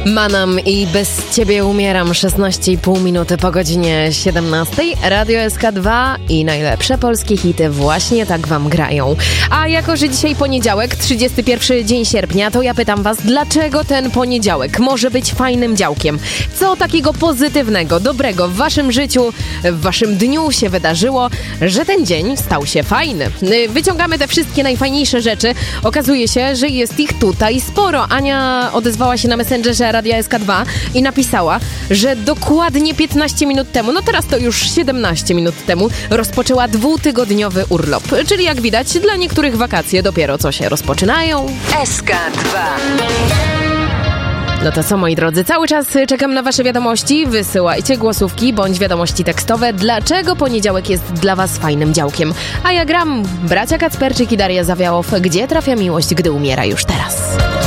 Manam i Bez Ciebie umieram, 16,5 minuty po godzinie 17. Radio SK2 i najlepsze polskie hity właśnie tak wam grają. A jako, że dzisiaj poniedziałek, 31 dzień sierpnia, to ja pytam was, dlaczego ten poniedziałek może być fajnym działkiem? Co takiego pozytywnego, dobrego w waszym życiu, w waszym dniu się wydarzyło, że ten dzień stał się fajny? Wyciągamy te wszystkie najfajniejsze rzeczy. Okazuje się, że jest ich tutaj sporo. Ania odezwała się na Messengerze Radia SK2 i napisała, że dokładnie 15 minut temu, no teraz to już 17 minut temu, rozpoczęła 2-tygodniowy urlop. Czyli jak widać, dla niektórych wakacje dopiero co się rozpoczynają. SK2. No to co, moi drodzy, cały czas czekam na wasze wiadomości. Wysyłajcie głosówki bądź wiadomości tekstowe, dlaczego poniedziałek jest dla was fajnym działkiem. A ja gram bracia Kacperczyk i Daria Zawiałow. Gdzie trafia miłość, gdy umiera już teraz?